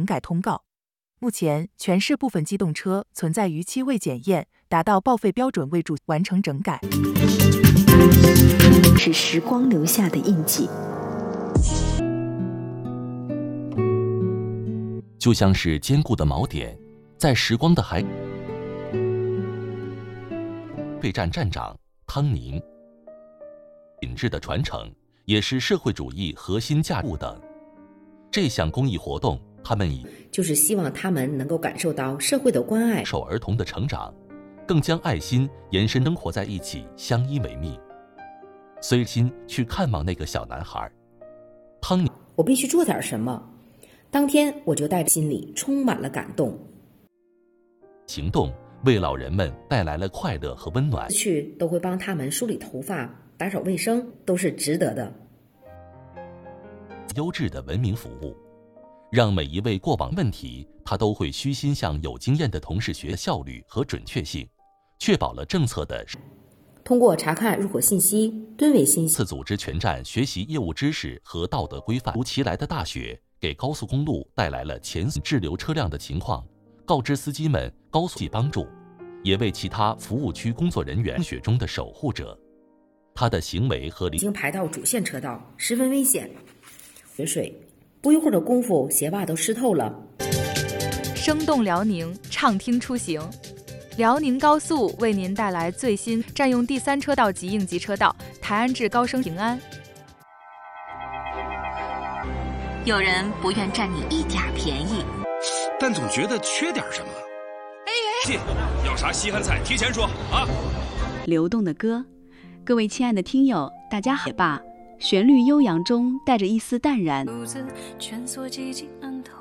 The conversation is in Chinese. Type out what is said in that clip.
改通告。目前，全市部分机动车存在逾期未检验，达到报废标准未完成整改。 是时光留下的印记。 就像是坚固的锚点，在时光的海。备战站长汤宁。品质的传承也是社会主义核心价值等。这项公益活动，他们就是希望他们能够感受到社会的关爱， 受儿童的成长，更将爱心延伸生活在一起，相依为命。随心去看望那个小男孩，汤宁， 我必须做点什么。当天我就带着心里充满了感动。 行动为老人们带来了快乐和温暖， 去都会帮他们梳理头发、打扫卫生，都是值得的。 优质的文明服务，让每一位过往问题，他都会虚心向有经验的同事学效率和准确性，确保了政策的。 通过查看入口信息、吨位信息， 组织全站学习业务知识和道德规范。如其来的大雪给高速公路带来了前滞留车辆的情况，告知司机们高速帮助，也为其他服务区工作人员雪中的守护者。他的行为和已经排到主线车道，十分危险。雪水，不一会儿的功夫，鞋袜都湿透了。 生动辽宁，畅听出行。辽宁高速为您带来最新占用第3车道及应急车道，台安至高升平安。 有人不愿占你一点便宜， 但总觉得缺点什么。要啥稀罕菜提前说啊！ 流动的歌，各位亲爱的听友，大家好吧。旋律悠扬中带着一丝淡然。